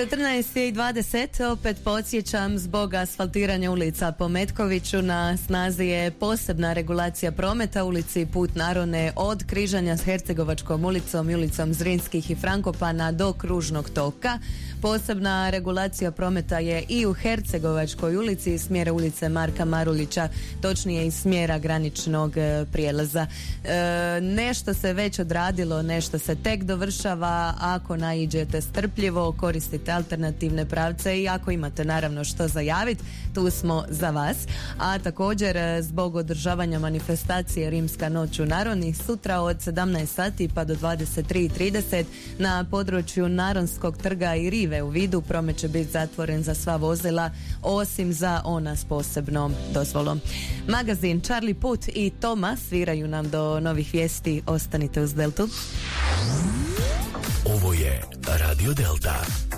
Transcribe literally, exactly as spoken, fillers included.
četrnaest i dvadeset, opet podsjećam, zbog asfaltiranja ulica po Metkoviću na snazi je posebna regulacija prometa ulici Put Narone od križanja s Hercegovačkom ulicom i ulicom Zrinskih i Frankopana do kružnog toka. Posebna regulacija prometa je i u Hercegovačkoj ulici iz smjera ulice Marka Marulića, točnije iz smjera graničnog e, prijelaza. E, nešto se već odradilo, nešto se tek dovršava. Ako naiđete strpljivo, koristite alternativne pravce i ako imate naravno što zajaviti, tu smo za vas. A također zbog održavanja manifestacije Rimska noć u Naroni sutra od sedamnaest sati pa do dvadeset tri i trideset na području Naronskog trga i rive u Vidu promet će biti zatvoren za sva vozila osim za ona s posebnom dozvolom. Magazin Charlie Puth i Toma sviraju nam do novih vijesti. Ostanite uz Deltu. Ovo je Radio Delta.